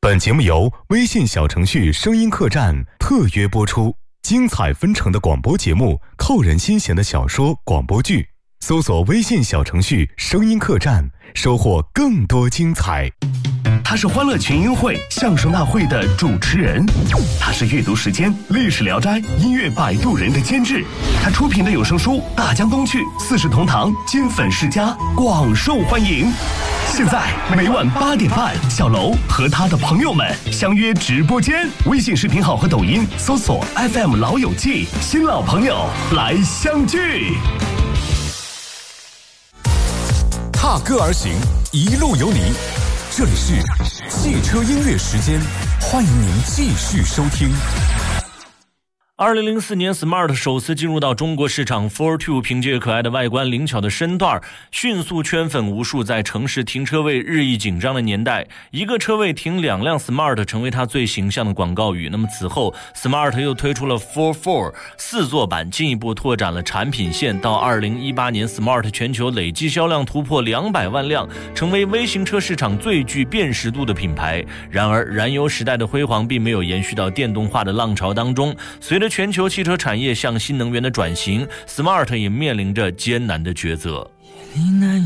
本节目由微信小程序声音客栈特约播出，精彩纷呈的广播节目，扣人心弦的小说广播剧，搜索微信小程序声音客栈，收获更多精彩。 他是欢乐群英会相声大会的主持人，他是阅读时间历史聊斋音乐摆渡人的监制，他出品的有声书《大江东去》四世同堂金粉世家广受欢迎。现在每晚8点半，小楼和他的朋友们相约直播间，微信视频号和抖音搜索 FM 老友记，新老朋友来相聚。 踏歌而行，一路有你。这里是汽车音乐时间，欢迎您继续收听。 2004年 Smart 首次进入到中国市场 Fortwo 凭借可爱的外观灵巧的身段迅速圈粉无数。在城市停车位日益紧张的年代，一个车位停2辆 Smart 成为它最形象的广告语。那么此后 Smart 又推出了 44 4座版，进一步拓展了产品线。到2018年 Smart 全球累计销量突破200万辆，成为微型车市场最具辨识度的品牌。然而燃油时代的辉煌并没有延续到电动化的浪潮当中，随着全球汽车产业向新能源的转型， Smart 也面临着艰难的抉择。